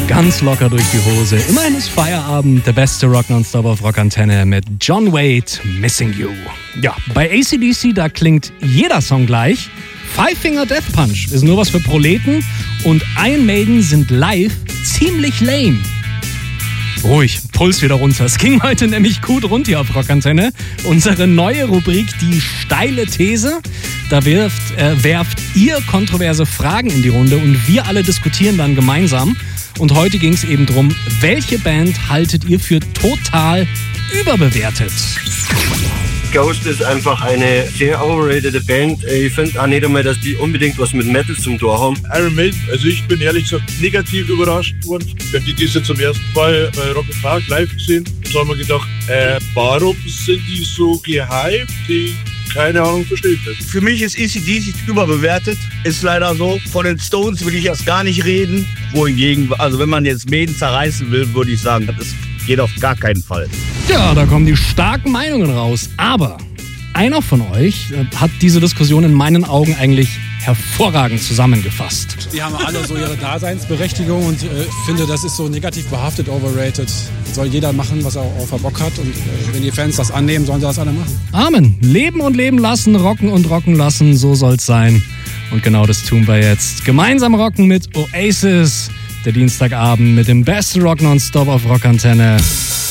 Ganz locker durch die Hose. Immerhin ist Feierabend, der beste Rock Nonstop auf Rockantenne mit John Wade, Missing You. Ja, bei AC/DC, da klingt jeder Song gleich. Five Finger Death Punch ist nur was für Proleten und Iron Maiden sind live ziemlich lame. Ruhig, Puls wieder runter. Es ging heute nämlich gut rund hier auf Rockantenne. Unsere neue Rubrik, die steile These. Da werft ihr kontroverse Fragen in die Runde und wir alle diskutieren dann gemeinsam. Und heute ging es eben drum, welche Band haltet ihr für total überbewertet? Ghost ist einfach eine sehr overrated Band. Ich finde auch nicht einmal, dass die unbedingt was mit Metal zum Tor haben. Iron Maiden, also ich bin ehrlich gesagt negativ überrascht worden. Wir haben die diese zum ersten Mal bei Rock im Park live gesehen. Da haben wir gedacht, warum sind die so gehypt? Keine Ahnung, verstehe ich nicht. Für mich ist AC/DC überbewertet. Ist leider so. Von den Stones will ich erst gar nicht reden. Wohingegen, also wenn man jetzt Maiden zerreißen will, würde ich sagen, das geht auf gar keinen Fall. Ja, da kommen die starken Meinungen raus. Aber einer von euch hat diese Diskussion in meinen Augen eigentlich hervorragend zusammengefasst. Die haben alle so ihre Daseinsberechtigung und ich finde, das ist so negativ behaftet, overrated. Soll jeder machen, was er auf der Bock hat und wenn die Fans das annehmen, sollen sie das alle machen. Amen. Leben und leben lassen, rocken und rocken lassen, so soll's sein. Und genau das tun wir jetzt. Gemeinsam rocken mit Oasis. Der Dienstagabend mit dem besten Rock Nonstop auf Rockantenne.